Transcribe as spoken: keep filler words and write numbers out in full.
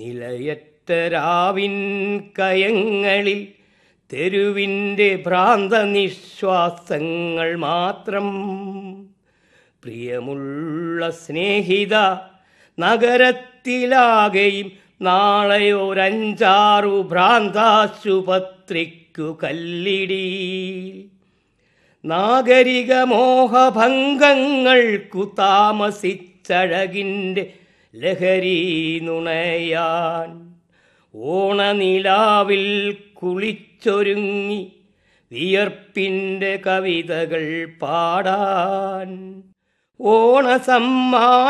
നിലയറ്റ രാവിൻ കയങ്ങളിൽ തെരുവിൻ്റെ ഭ്രാന്ത നിശ്വാസങ്ങൾ മാത്രം. പ്രിയമുള്ള സ്നേഹിത, നഗരത്തിലാകെയും നാളെയൊരഞ്ചാറു ഭ്രാന്താശുപത്രിക്കു കല്ലിടി. നാഗരിക മോഹഭംഗങ്ങൾക്കു താമസിച്ചഴകിൻ്റെ ലഹരി നുണയാൻ. ഓണനിലാവിൽ കുളിച്ചൊരുങ്ങി വിയർപ്പിൻ്റെ കവിതകൾ പാടാൻ. ഓണസമ്മാ